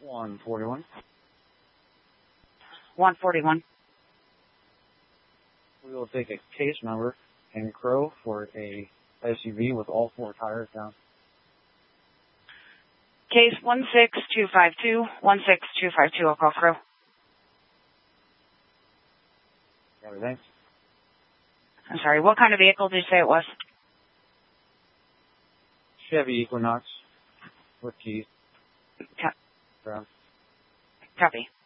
141. 141. We will take a case number and Crow for a SUV with all 4 tires down. Case 16252, 16252, I'll call Crow. Everything. I'm sorry, what kind of vehicle did you say it was? Chevy Equinox with keys. Copy.